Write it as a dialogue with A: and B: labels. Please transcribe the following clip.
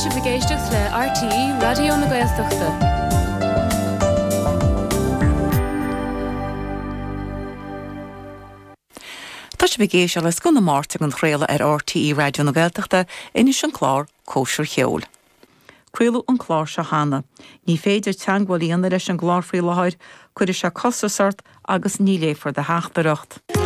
A: si bhgéisteach le RTE Radio na Gaeltachta.
B: Tá sé bhgéis le gona máirte an chréile ar RTE Radio na Gaeltachta inis an chlár Cóisiúr Cheoil. Cruúlú an chlár se hána, ní féidir teanghilíonna leis an ghlár faoi láthir chuir se cosasart agus níléfar de heachtareacht.